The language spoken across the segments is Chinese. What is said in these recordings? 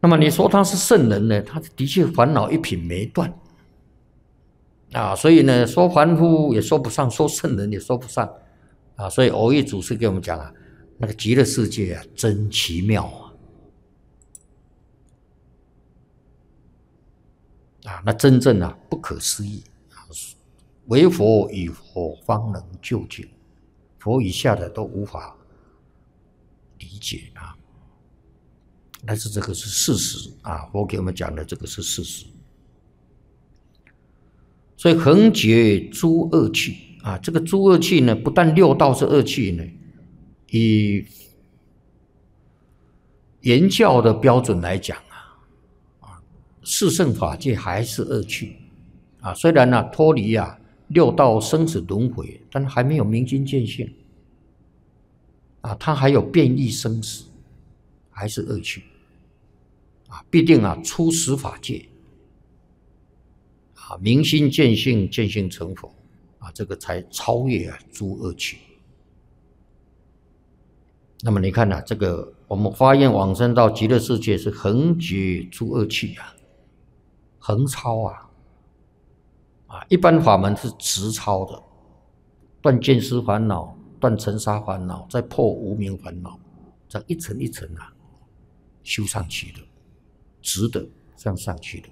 那么你说他是圣人呢？他的确烦恼一品没断啊，所以呢，说凡夫也说不上，说圣人也说不上啊。所以蕅益祖师给我们讲啊，那个极乐世界啊，真奇妙啊，那真正啊不可思议啊，唯佛与佛方能究竟，佛以下的都无法理解啊。但是这个是事实啊，佛给我们讲的这个是事实。所以横绝诸恶趣啊，这个诸恶趣呢，不但六道是恶趣呢，以言教的标准来讲啊，四圣法界还是恶趣啊。虽然呢脱离六道生死轮回，但还没有明心见性啊，它还有变异生死，还是恶趣啊，必定出十法界啊，明心见性，见性成佛啊，这个才超越诸恶趣。那么你看这个我们发愿往生到极乐世界是横绝诸恶趣横超一般法门是直超的，断见思烦恼，断尘沙烦恼，再破无明烦恼，这样一层一层修上去的，直的这样上去的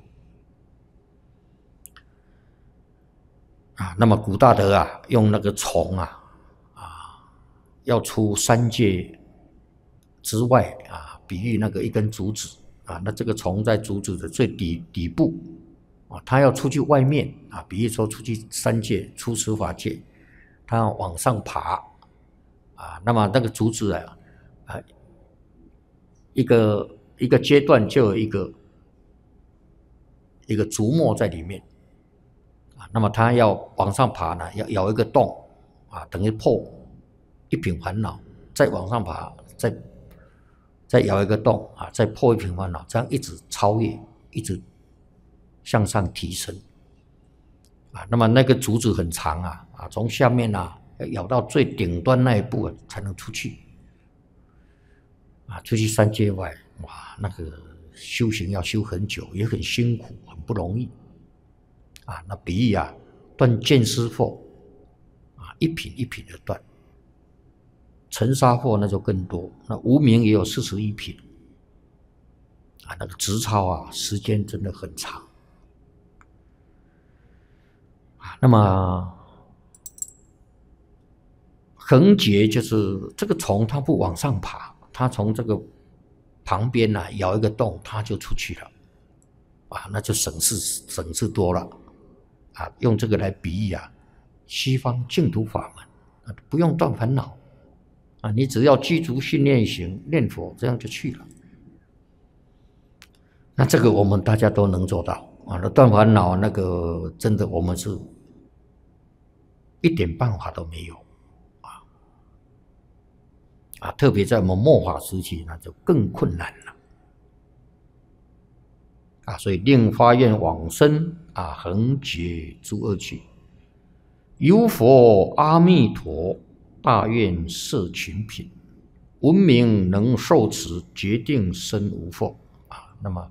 那么古大德用那个虫要出三界之外比喻那个一根竹子那这个虫在竹子的最底部它要出去外面比喻说出去三界，出十法界，它要往上爬那么那个竹子一个阶段就有一个竹末在里面那么它要往上爬呢，要咬一个洞等于破一品烦恼，再往上爬，再咬一个洞再破一品烦恼，这样一直超越，一直向上提升那么那个竹子很长从下面要咬到最顶端那一步才能出去出去三界外，哇，那个修行要修很久，也很辛苦，很不容易那比喻断见思惑一品一品的断，尘沙惑那就更多，那无明也有41品那个直超时间真的很长那么横绝就是这个虫它不往上爬，它从这个旁边咬一个洞，它就出去了那就省事多了用这个来比喻西方净土法门不用断烦恼你只要具足训练行念佛，这样就去了。那这个我们大家都能做到那断烦恼那个真的我们是一点办法都没有特别在我们末法时期，那就更困难了所以令发愿往生横绝诸恶趣，由佛阿弥陀大愿摄群品，闻名能受持，决定生无惑那么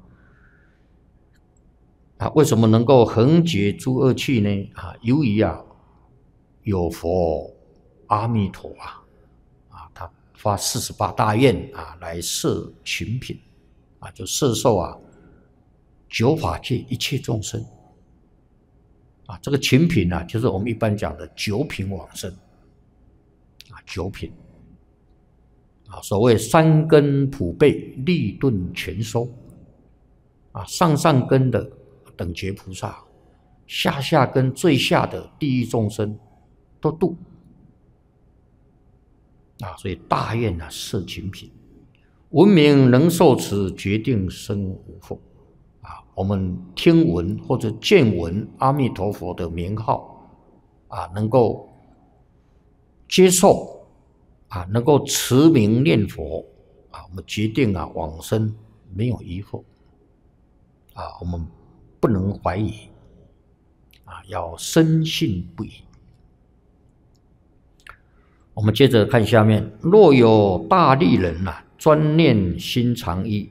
为什么能够横绝诸恶趣呢由于有佛阿弥陀他发48大愿来摄群品就摄受九法界一切众生这个群品就是我们一般讲的九品往生九品所谓三根普被，利钝全收上根的等觉菩萨，下根最下的地狱众生都度所以大愿摄群品，闻名能受持，决定生无惑我们听闻或者见闻阿弥陀佛的名号能够接受能够持名念佛我们决定往生没有疑惑我们不能怀疑要深信不疑。我们接着看下面，若有大利人专念心常意，